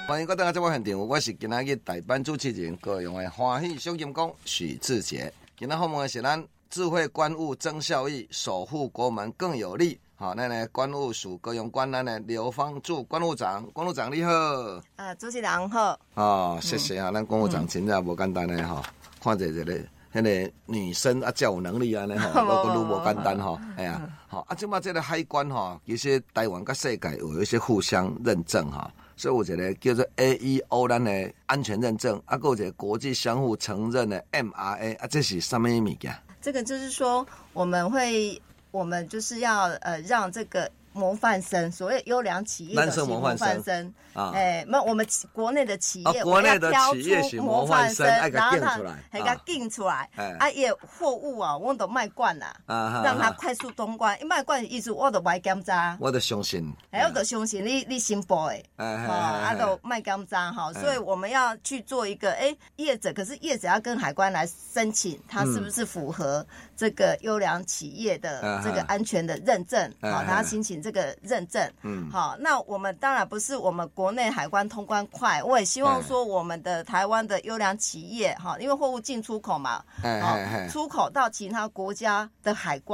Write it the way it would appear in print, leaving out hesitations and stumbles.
欢迎各位到节目现场，我是今仔日代班主持人高雄的欢喜小金工许志杰。今仔访问的是咱智慧关务增效益，守护国门更有力。好，咱的关务署高雄关咱的刘芳柱关务长，关务长你好。 主持人好。 哦，谢谢啊，咱关务长真正无简单的哈，看着这个。迄个女生啊，较有能力安尼吼，我个愈无简单吼，哎呀，好啊，即马这个海关吼，其实台湾甲世界有一些互相认证哈，所以有一个叫做 AEO 咱的安全认证，啊，还有一个国际相互承认的 MRA 啊，这是什么物件？ 这个就是说，我们就是要让这个模范生，所谓优良企业的模范生啊，那我们国内的企业， 国内的企业是模范生，爱给定出来， 给它定出来，也货物啊，我都卖惯啦，让它快速通关。一卖惯意思，我都卖检查， 我都相信， 我都相信你新报的，都卖检查哈，所以我们要去做一个业者，可是业者要跟海关来申请，它是不是符合这个优良企业的这个安全的认证？好，他要申请这个认证，好，那我们当然不是我们国内海关通关快，我也希望说我们的台湾的优良企业哈，因为货物进出口嘛，出口到其他国家的海关。